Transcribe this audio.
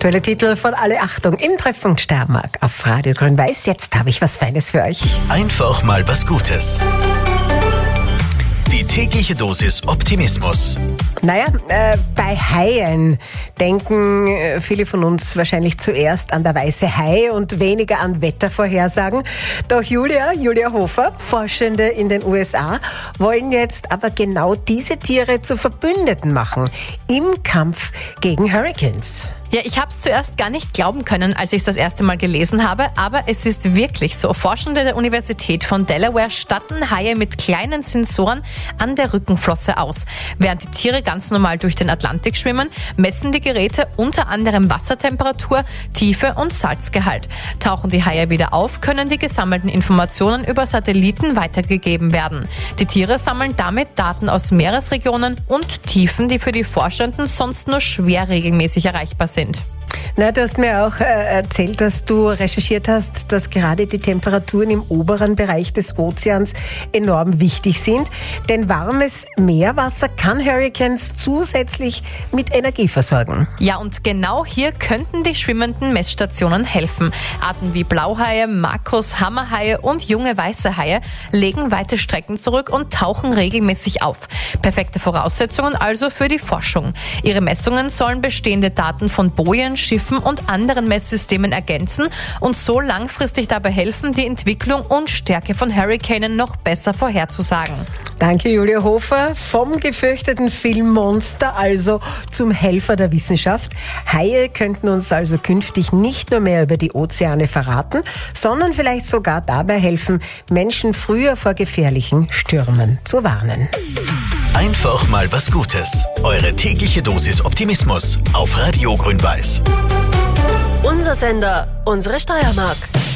Aktuelle Titel von Alle Achtung im Treffpunkt Steiermark auf Radio Grün-Weiß. Jetzt habe ich was Feines für euch. Einfach mal was Gutes. Die tägliche Dosis Optimismus. Naja, bei Haien denken viele von uns wahrscheinlich zuerst an der weiße Hai und weniger an Wettervorhersagen. Doch Julia Hofer, Forschende in den USA, wollen jetzt aber genau diese Tiere zu Verbündeten machen im Kampf gegen Hurricanes. Ja, ich habe es zuerst gar nicht glauben können, als ich es das erste Mal gelesen habe, aber es ist wirklich so. Forschende der Universität von Delaware statten Haie mit kleinen Sensoren an der Rückenflosse aus. Während die Tiere ganz normal durch den Atlantik schwimmen, messen die Geräte unter anderem Wassertemperatur, Tiefe und Salzgehalt. Tauchen die Haie wieder auf, können die gesammelten Informationen über Satelliten weitergegeben werden. Die Tiere sammeln damit Daten aus Meeresregionen und Tiefen, die für die Forschenden sonst nur schwer regelmäßig erreichbar sind. Na, du hast mir auch erzählt, dass du recherchiert hast, dass gerade die Temperaturen im oberen Bereich des Ozeans enorm wichtig sind. Denn warmes Meerwasser kann Hurricanes zusätzlich mit Energie versorgen. Ja, und genau hier könnten die schwimmenden Messstationen helfen. Arten wie Blauhaie, Makros, Hammerhaie und junge weiße Haie legen weite Strecken zurück und tauchen regelmäßig auf. Perfekte Voraussetzungen also für die Forschung. Ihre Messungen sollen bestehende Daten von Bojen, Schiffen und anderen Messsystemen ergänzen und so langfristig dabei helfen, die Entwicklung und Stärke von Hurricanen noch besser vorherzusagen. Danke, Julia Hofer. Vom gefürchteten Filmmonster also zum Helfer der Wissenschaft. Haie könnten uns also künftig nicht nur mehr über die Ozeane verraten, sondern vielleicht sogar dabei helfen, Menschen früher vor gefährlichen Stürmen zu warnen. Einfach mal was Gutes. Eure tägliche Dosis Optimismus auf Radio Grün-Weiß. Unser Sender, unsere Steiermark.